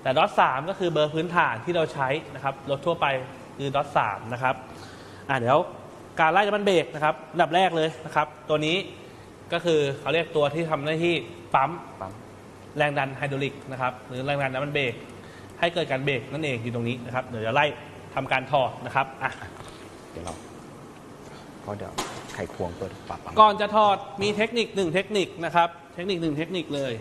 แต่ดอท3ก็คือเบอร์พื้นฐานที่เราใช้นะครับรถทั่วไปคือดอท3นะครับเดี๋ยวการไล่น้ำมันเบรกนะครับอันดับแรกเลยนะครับตัวนี้ก็คือเขาเรียกตัวที่ทำหน้าที่ปั๊มแรงดันไฮดรอลิกนะครับหรือแรงดันน้ำมันเบรกให้เกิดการเบรกนั่นเองอยู่ตรงนี้นะครับเดี๋ยวจะไล่ทำการถอดนะครับเดี๋ยวเราก็เดี๋ยวไขควงเปิดปรับก่อนจะถอดมีเทคนิค1เทคนิคนะครับเทคนิค1เทคนิคเลย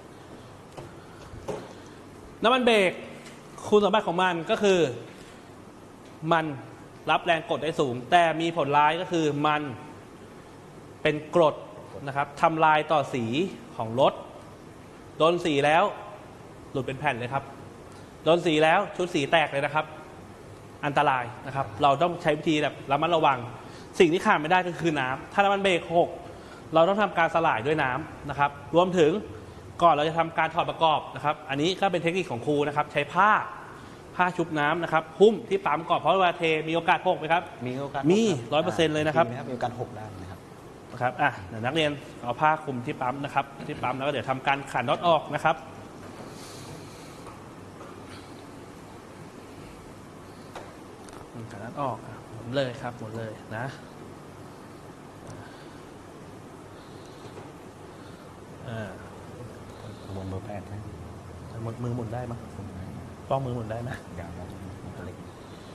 น้ำมันเบรกคุณสมบัติของมันก็คือมันรับแรงกดได้สูงแต่มีผลร้ายก็คือมันเป็นกรดนะครับทำลายต่อสีของรถโดนสีแล้วหลุดเป็นแผ่นเลยครับโดนสีแล้วชุดสีแตกเลยนะครับอันตรายนะครับเราต้องใช้วิธีแบบระมัดระวังสิ่งที่ขาดไม่ได้ก็คือน้ำถ้าน้ำมันเบรกหกเราต้องทำการสลายด้วยน้ำนะครับรวมถึงก่อนเราจะทำการถอดประกอบนะครับอันนี้ก็เป็นเทคนิคของครูนะครับใช้ผ้าชุบน้ำนะครับหุ้มที่ปั๊มก่อนเพราะเวลาเทมีโอกาสหกไหมครับมีโอกาสมี100%เลยนะครับมีโอกาสหกได้นะครับเดี๋ยวนักเรียนเอาผ้าคลุมที่ปั๊มนะครับที่ปั๊มแล้วก็เดี๋ยวทำการขันน็อตออกนะครับขันน็อตออกหมดเลยครับหมดเลยนะวงเบอร์8 มือหมุนได้ไหมป้องมือหมุนได้ไหมอย่างนั้นเล็ก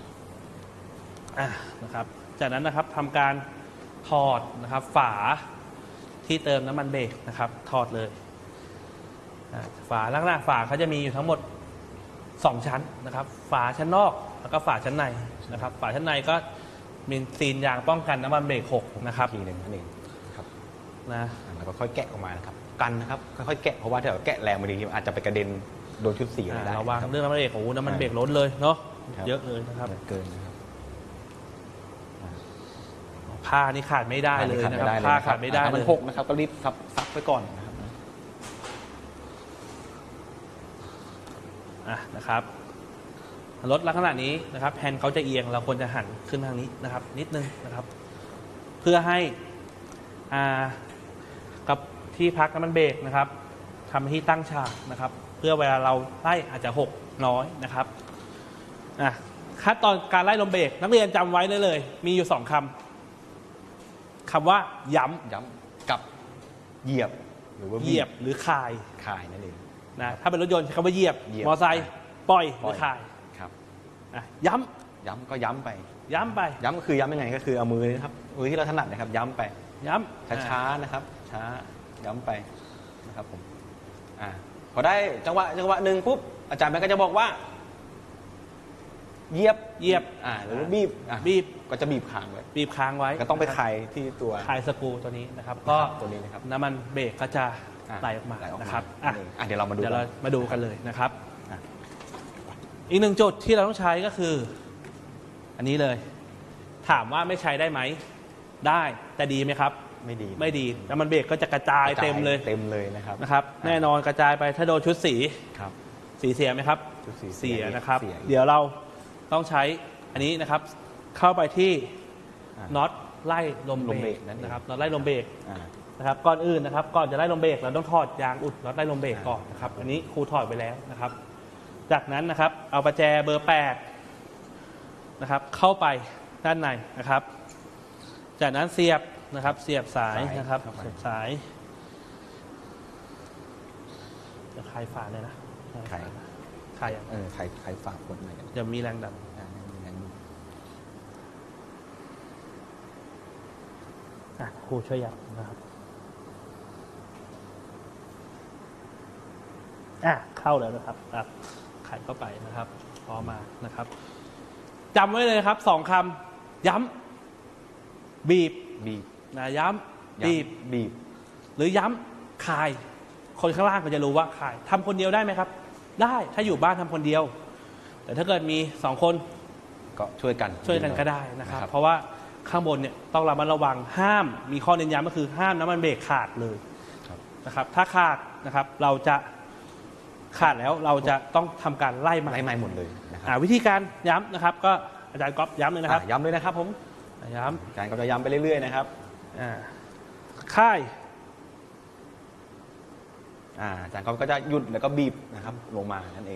นะครับจากนั้นนะครับทำการถอดนะครับฝาที่เติมน้ำมันเบรกนะครับถอดเลยฝาลักษณะฝาเขาจะมีอยู่ทั้งหมด2ชั้นนะครับฝาชั้นนอกแล้วก็ฝาชั้นในนะครับฝาชั้นในก็มีซีนยางป้องกันน้ำมันเบรกหกนะครับทีหนึ่งนั่นเองครับนะแล้วก็ค่อยแกะออกมานะครับกันนะครับค่อยๆแกะเพราะว่าถ้าเราแกะแรงบางทีอาจจะไปกระเด็นโดนชุดสีอะไรได้ระวังเรื่องน้ำมันเบรกน้ำมันเบรกล้นเลยเนาะเยอะเลยนะครับเกินนะครับผ้านี่ขาดไม่ได้เลยนะครับผ้าขาดไม่ได้มันหกนะครับก็รีบซักไว้ก่อนนะครับนะครับรถลักษณะนี้นะครับแฮนด์เขาจะเอียงเราควรจะหันขึ้นทางนี้นะครับนิดนึงนะครับเพื่อให้กับที่พักน้ำมันเบรกนะครับทำที่ตั้งฉากนะครับเพื่อเวลาเราไล่อาจจะหกน้อยนะครับขั้นตอนการไล่ลมเบรกนักเรียนจำไว้ได้เลยมีอยู่2 คำว่าย้ำกับเหยียบหรือว่าเหยียบหรือคายนั่นเองนะถ้าเป็นรถยนต์ใช้คำว่าเหยียบมอเตอร์ไซค์ปล่อยหรือคายครับย้ก็ย้ำไปย้ำก็คือย้ำยังไงก็คือเอามือนะครับมือที่เราถนัดนะครับย้ำไปช้านะครับช้าย้ำไปนะครับผมพอได้จังหวะหนึ่งปุ๊บอาจารย์แบงค์ก็จะบอกว่าเหยียบหรือบีบก็จะบีบค้างไว้ก็ต้องไปคลายที่ตัวคลายสกรูตัวนี้นะครับก็ตัวนี้นะครับน้ำมันเบรกก็จะไหลออกมานะครับเดี๋ยวเรามาดูกันเลยนะครับอีก1 จุดที่เราต้องใช้ก็คืออันนี้เลยถามว่าไม่ใช้ได้ไหมได้แต่ดีไหมครับไม่ดีน้ำมันเบรกก็จะกระจายเต็มเลยนะครับแน่นอนกระจายไปถ้าโดนชุดสีสีเสียไหมครับเสียนะครับเดี๋ยวเราต้องใช้อันนี้นะครับเข้าไปที่น็อตไล่ลมเบรกนะครับน็อตไล่ลมเบรกนะครับก่อนอื่นนะครับก่อนจะไล่ลมเบรกเราต้องถอดยางอุดน็อตไล่ลมเบรกก่อนนะครับอันนี้ครูถอดไปแล้วนะครับจากนั้นนะครับเอาประแจเบอร์8นะครับเข้าไปด้านในนะครับจากนั้นเสียบนะครับเสียบสายนะครับเสียบสายจะคลายฝาเลยนะคลายฝาคนไหนจะมีแรงดันครูช่วยยับนะครับเข้าแล้วนะครับไขเข้าไปนะครับพอมานะครับจำไว้เลยครับ2 คำย้ำบีบย้ำบีบหรือย้ำคายคนข้างล่างก็จะรู้ว่าคายทำคนเดียวได้ไหมครับได้ถ้าอยู่บ้านทำคนเดียวแต่ถ้าเกิดมี2 คนก็ช่วยกันก็ได้นะครับเพราะว่าข้างบนเนี่ยต้องระมัดระวังห้ามมีข้อเน้นย้ำก็คือห้ามน้ำมันเบรกขาดเลยนะครับถ้าขาดนะครับเราจะขาดแล้วเราจะต้องทำการไล่ใหม่หมดเลยนะครับวิธีการย้ำนะครับก็อาจารย์ก๊อฟย้ำเลยนะครับย้ำเลยนะครับผมย้ำอาจารย์ก็จะย้ำไปเรื่อยๆนะครับค่ายอาจารย์ก็จะหยุดแล้วก็บีบนะครับลงมานั่นเอง